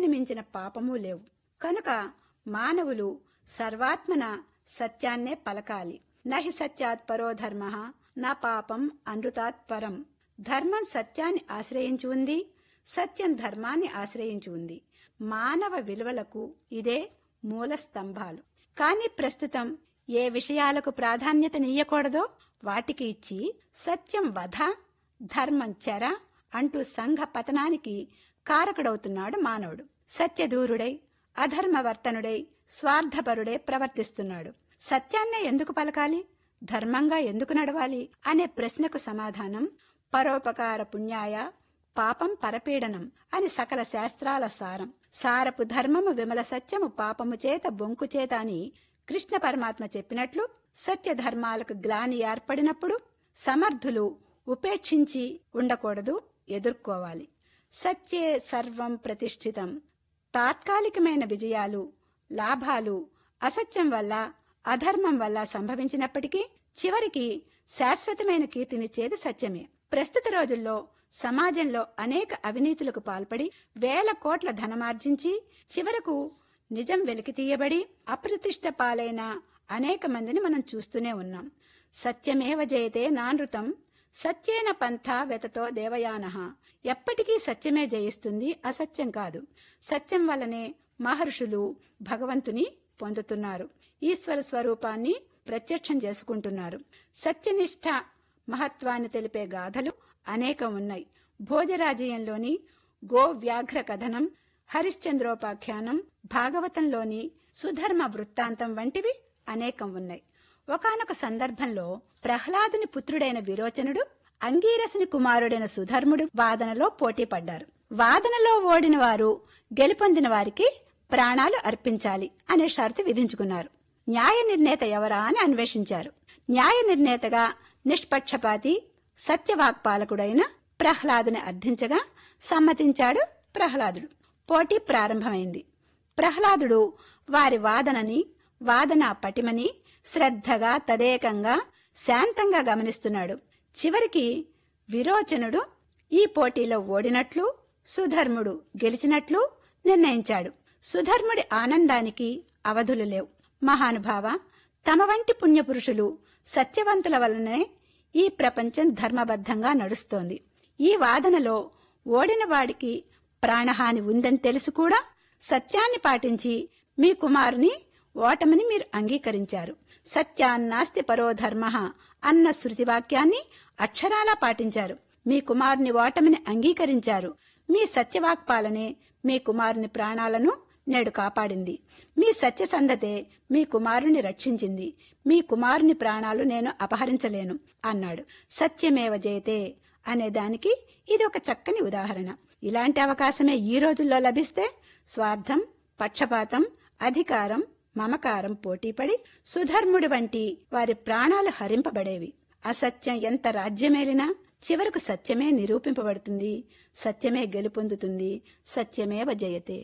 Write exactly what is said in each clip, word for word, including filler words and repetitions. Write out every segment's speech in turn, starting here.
మించిన పాపమూ లేవు. కనుక మానవులు సర్వాత్మన సత్యాన్నే పలకాలి. నహి సత్యాత్ పరో ధర్మః నా పాపం అనృతాత్ పరం. ధర్మం సత్యాన్ని ఆశ్రయించి ఉంది, సత్యం ధర్మాన్ని ఆశ్రయించి ఉంది. మానవ విలువలకు ఇదే మూల స్తంభాలు. కానీ ప్రస్తుతం ఏ విషయాలకు ప్రాధాన్యతనియ్యకూడదో వాటికి ఇచ్చి సత్యం వధ, ధర్మం చెర అంటూ సంఘ పతనానికి కారకుడవుతున్నాడు మానవుడు. సత్యదూరుడై అధర్మవర్తనుడై స్వార్థపరుడై ప్రవర్తిస్తున్నాడు. సత్యాన్నే ఎందుకు పలకాలి, ధర్మంగా ఎందుకు నడవాలి అనే ప్రశ్నకు సమాధానం పరోపకార పుణ్యాయ పాపం పరపీడనం అని సకల శాస్త్రాల సారం. సారపు ధర్మము విమల సత్యము పాపము చేత బొంకు చేత అని కృష్ణ పరమాత్మ చెప్పినట్లు సత్య ధర్మాలకు గ్లాని ఏర్పడినప్పుడు సమర్థులు ఉపేక్షించి ఉండకూడదు, ఎదుర్కోవాలి. సత్యే సర్వం ప్రతిష్ఠితం. తాత్కాలికమైన విజయాలు, లాభాలు అసత్యం వల్ల, అధర్మం వల్ల సంభవించినప్పటికీ చివరికి శాశ్వతమైన కీర్తినిచ్చేది సత్యమే. ప్రస్తుత రోజుల్లో సమాజంలో అనేక అవినీతులకు పాల్పడి వేల కోట్ల ధనమార్జించి చివరకు నిజం వెలికితీయబడి అప్రతిష్ట పాలైన అనేక మందిని మనం చూస్తూనే ఉన్నాం. సత్యమేవ జయతే నానృతం సత్యేన పంథా వెతతో దేవయానః. ఎప్పటికీ సత్యమే జయిస్తుంది, అసత్యం కాదు. సత్యం వల్లనే మహర్షులు భగవంతుని పొందుతున్నారు, ఈశ్వర స్వరూపాన్ని ప్రత్యక్షం చేసుకుంటున్నారు. సత్యనిష్ట మహత్వాన్ని తెలిపే గాథలు అనేకం ఉన్నాయి. భోజరాజీయంలోని గో వ్యాఘ్ర కథనం, హరిశ్చంద్రోపాఖ్యానం, భాగవతంలోని సుధర్మ వృత్తాంతం వంటివి అనేకం ఉన్నాయి. ఒకానొక సందర్భంలో ప్రహ్లాదుని పుత్రుడైన విరోచనుడు, అంగీరసుని కుమారుడైన సుధర్ముడు వాదనలో పోటీ పడ్డారు. వాదనలో ఓడిన వారు గెలుపొందిన వారికి ప్రాణాలు అర్పించాలి అనే షరతు విధించుకున్నారు. న్యాయ నిర్ణేత ఎవరా అని అన్వేషించారు. న్యాయ నిర్ణేతగా నిష్పక్షపాతి సత్యవాక్పాలకుడైన ప్రహ్లాదుని అర్థించగా సమ్మతించాడు ప్రహ్లాదుడు. పోటీ ప్రారంభమైంది. ప్రహ్లాదుడు వారి వాదనని, వాదన పటిమని శ్రద్ధగా, తదేకంగా, శాంతంగా గమనిస్తున్నాడు. చివరికి విరోచనుడు ఈ పోటీలో ఓడినట్లు, సుధర్ముడు గెలిచినట్లు నిర్ణయించాడు. సుధర్ముడి ఆనందానికి అవధులు లేవు. మహానుభావ, తమ వంటి పుణ్యపురుషులు, సత్యవంతుల వల్లనే ఈ ప్రపంచం ధర్మబద్ధంగా నడుస్తోంది. ఈ వాదనలో ఓడిన వాడికి ప్రాణహాని ఉందని తెలుసు కూడా సత్యాన్ని పాటించి మీ కుమారుని ఓటమిని మీరు అంగీకరించారు. సత్యాన్నాస్తి పరో ధర్మః అన్న శృతివాక్యాన్ని అక్షరాలా పాటించారు. మీ కుమారుని ఓటమిని అంగీకరించారు. మీ సత్యవాక్పాలనే మీ కుమారుని ప్రాణాలను నేడు కాపాడింది. మీ సత్యసంధతే మీ కుమారుని రక్షించింది. మీ కుమారుని ప్రాణాలు నేను అపహరించలేను అన్నాడు. సత్యమేవ జయతే అనే దానికి ఇది ఒక చక్కని ఉదాహరణ. ఇలాంటి అవకాశమే ఈ రోజుల్లో లభిస్తే స్వార్థం, పక్షపాతం, అధికారం, మమకారం పోటీపడి సుధర్ముడి వంటి వారి ప్రాణాలు హరింపబడేవి. అసత్యం ఎంత రాజ్యమేలినా చివరకు సత్యమే నిరూపింపబడుతుంది, సత్యమే గెలుపొందుతుంది. సత్యమేవ జయతే.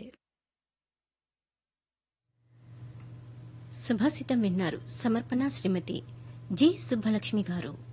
సుభాషితం విన్నారు. సమర్పణ శ్రీమతి జి సుబ్బలక్ష్మి గారు.